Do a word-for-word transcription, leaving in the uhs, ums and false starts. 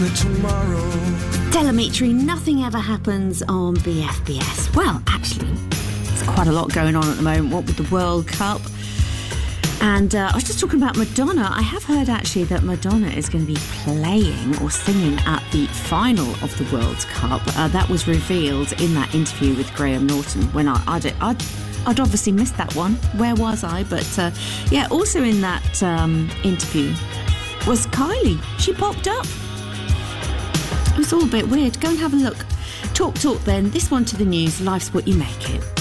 Tomorrow. Telemetry, nothing ever happens on B F B S. Well, actually, there's quite a lot going on at the moment, what with the World Cup. And uh, I was just talking about Madonna. I have heard, actually, that Madonna is going to be playing or singing at the final of the World Cup. Uh, that was revealed in that interview with Graham Norton when I, I'd, I'd, I'd obviously missed that one. Where was I? But, uh, yeah, also in that um, interview was Kylie. She popped up. It was all a bit weird. Go and have a look. Talk, talk then. This one to the news. Life's what you make it.